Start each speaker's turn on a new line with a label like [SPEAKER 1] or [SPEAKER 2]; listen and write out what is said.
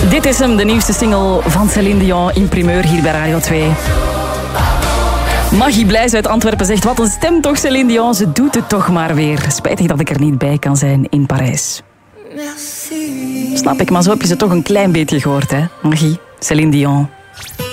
[SPEAKER 1] Dit is hem, de nieuwste single van Céline Dion in primeur hier bij Radio 2. Maggie Blijs uit Antwerpen zegt, wat een stem toch Céline Dion, ze doet het toch maar weer. Spijtig dat ik er niet bij kan zijn in Parijs. Merci. Snap ik, maar zo heb je ze toch een klein beetje gehoord, hè? Maggie, Céline Dion.